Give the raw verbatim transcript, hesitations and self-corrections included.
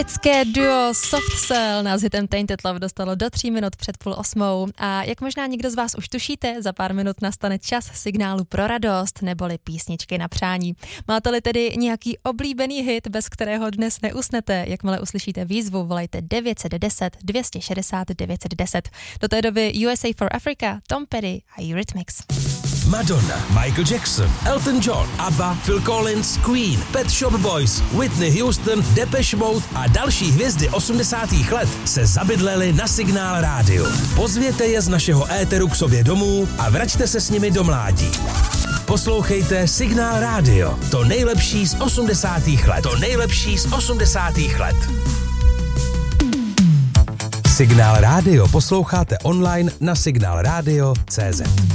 Americké duo Soft Cell nás hitem Tainted Love dostalo do tří minut před půl osmou a jak možná někdo z vás už tušíte, za pár minut nastane čas signálu pro radost neboli písničky na přání. Máte-li tedy nějaký oblíbený hit, bez kterého dnes neusnete, jakmile uslyšíte výzvu, volejte devět set deset dvě stě šedesát devět set deset. Do té doby U S A for Africa, Tom Petty a Eurythmics. Madonna, Michael Jackson, Elton John, ABBA, Phil Collins, Queen, Pet Shop Boys, Whitney Houston, Depeche Mode a další hvězdy osmdesátých let se zabydleli na Signál rádio. Pozvěte je z našeho éteru k sobě domů a vraťte se s nimi do mládí. Poslouchejte Signál rádio. To nejlepší z osmdesátých let. To nejlepší z osmdesátých let. Signál rádio posloucháte online na signál radio tečka cé zet.